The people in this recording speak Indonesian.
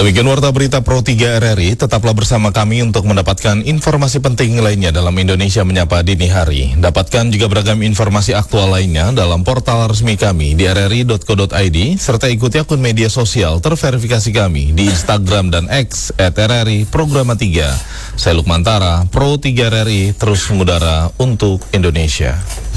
Demikian warta berita Pro 3 RRI, tetaplah bersama kami untuk mendapatkan informasi penting lainnya dalam Indonesia Menyapa Dini Hari. Dapatkan juga beragam informasi aktual lainnya dalam portal resmi kami di rri.co.id, serta ikuti akun media sosial terverifikasi kami di Instagram dan X @RRI Programa 3. Saya Lukman Tara, Pro 3 RRI, terus mengudara untuk Indonesia.